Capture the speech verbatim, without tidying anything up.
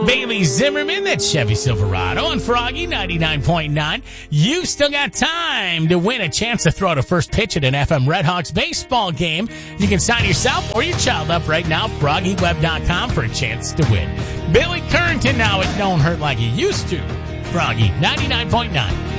Bailey Zimmerman, that's Chevy Silverado, and Froggy ninety-nine point nine. You've still got time to win a chance to throw out a first pitch at an F M Redhawks baseball game. You can sign yourself or your child up right now, froggy web dot com, for a chance to win. Billy Currington now at Don't Hurt Like You Used To. Froggy ninety-nine point nine.